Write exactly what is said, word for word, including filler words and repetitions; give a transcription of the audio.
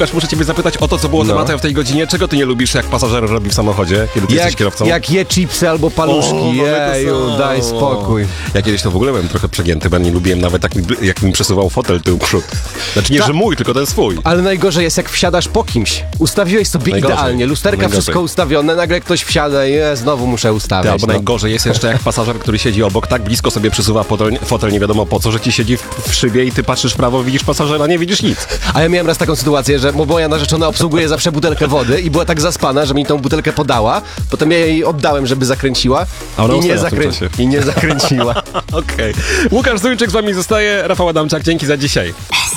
Łukasz, muszę ciebie zapytać o to, co było No. tematem w tej godzinie. Czego ty nie lubisz, jak pasażer robi w samochodzie, kiedy ty Jak, jesteś kierowcą? jak je chipsy albo paluszki, O, mamy to jeju, samo. daj spokój. Ja kiedyś to w ogóle byłem trochę przegięty, bo nie lubiłem nawet jak mi, jak mi przesuwał fotel tył przód. Znaczy nie, Ta- że mój, tylko ten swój. Ale najgorzej jest, jak wsiadasz po kimś. Ustawiłeś sobie Najgorzej. idealnie, lusterka, Najgorzej. wszystko ustawione, nagle ktoś wsiada i e, znowu muszę Ty, ustawiać. albo no. najgorzej jest jeszcze, jak pasażer, który siedzi obok, tak blisko sobie przesuwa fotel, fotel nie wiadomo po co, że ci siedzi w, w szybie i ty patrzysz w prawo, widzisz pasażera, nie widzisz nic. A ja miałem raz taką sytuację, że bo moja narzeczona obsługuje zawsze butelkę wody i była tak zaspana, że mi tą butelkę podała, potem ja jej oddałem, żeby zakręciła A ona i, nie ustała w tym zakrę... czasie. i nie zakręciła. Okej. Łukasz Zujczyk z wami zostaje, Rafał Adamczak, dzięki za dzisiaj.